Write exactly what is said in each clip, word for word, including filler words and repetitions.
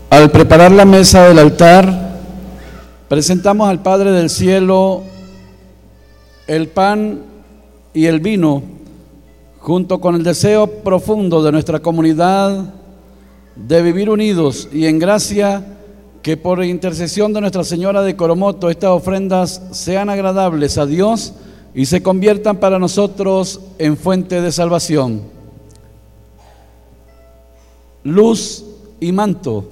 Al preparar la mesa del altar, presentamos al Padre del Cielo el pan y el vino, junto con el deseo profundo de nuestra comunidad de vivir unidos y en gracia, que por intercesión de Nuestra Señora de Coromoto estas ofrendas sean agradables a Dios y se conviertan para nosotros en fuente de salvación. Luz y manto.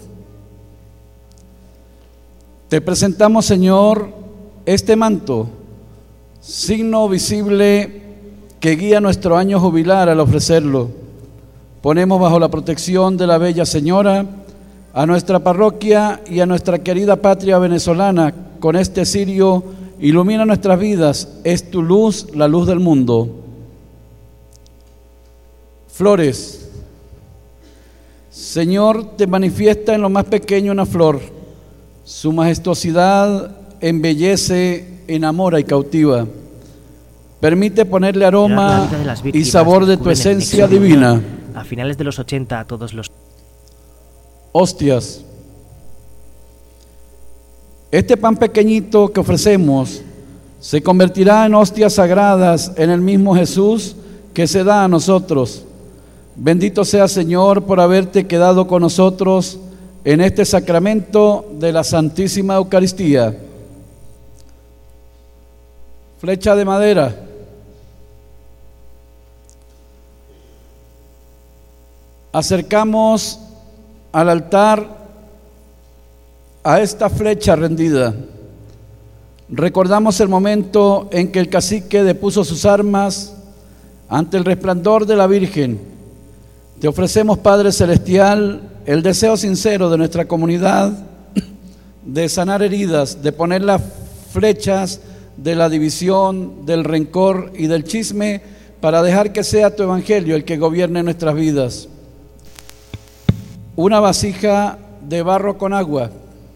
Te presentamos, Señor, este manto, signo visible que guía nuestro año jubilar al ofrecerlo. Ponemos bajo la protección de la Bella Señora a nuestra parroquia y a nuestra querida patria venezolana. Con este cirio ilumina nuestras vidas, es tu luz, la luz del mundo. Flores. Señor, te manifiesta en lo más pequeño una flor. Su majestuosidad embellece, enamora y cautiva. Permite ponerle aroma y sabor de tu esencia divina. A finales de los ochenta, a todos los... Hostias. Este pan pequeñito que ofrecemos se convertirá en hostias sagradas en el mismo Jesús que se da a nosotros. Bendito sea, Señor, por haberte quedado con nosotros en este sacramento de la Santísima Eucaristía. Flecha de madera. Acercamos al altar a esta flecha rendida. Recordamos el momento en que el cacique depuso sus armas ante el resplandor de la Virgen. Te ofrecemos, Padre Celestial, el deseo sincero de nuestra comunidad de sanar heridas, de poner las flechas de la división, del rencor y del chisme para dejar que sea tu evangelio el que gobierne nuestras vidas. Una vasija de barro con agua.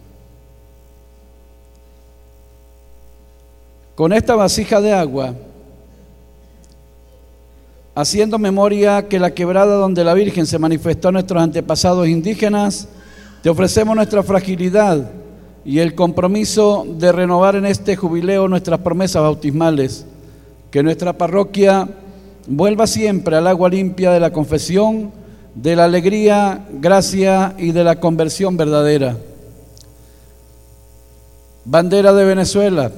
Con esta vasija de agua, haciendo memoria que la quebrada donde la Virgen se manifestó a nuestros antepasados indígenas, te ofrecemos nuestra fragilidad y el compromiso de renovar en este jubileo nuestras promesas bautismales, que nuestra parroquia vuelva siempre al agua limpia de la confesión, de la alegría, gracia y de la conversión verdadera. Bandera de Venezuela.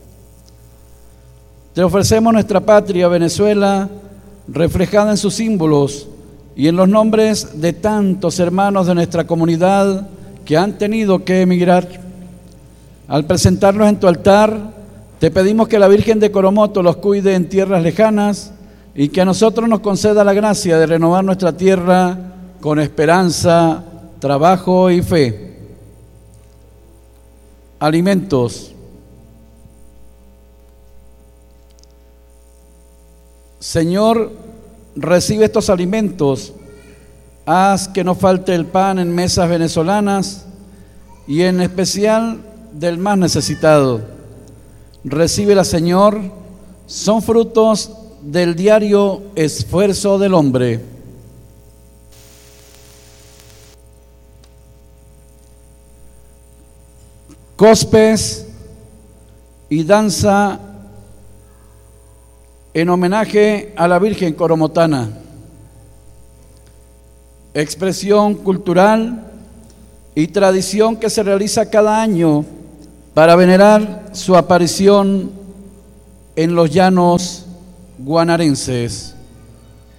Te ofrecemos nuestra patria, Venezuela, reflejada en sus símbolos y en los nombres de tantos hermanos de nuestra comunidad que han tenido que emigrar. Al presentarnos en tu altar, te pedimos que la Virgen de Coromoto los cuide en tierras lejanas y que a nosotros nos conceda la gracia de renovar nuestra tierra con esperanza, trabajo y fe. Alimentos. Señor, recibe estos alimentos, haz que no falte el pan en mesas venezolanas y en especial del más necesitado. Recíbela, Señor, son frutos del diario esfuerzo del hombre. Cospes y danza en homenaje a la Virgen coromotana. Expresión cultural y tradición que se realiza cada año para venerar su aparición en los llanos guanarenses.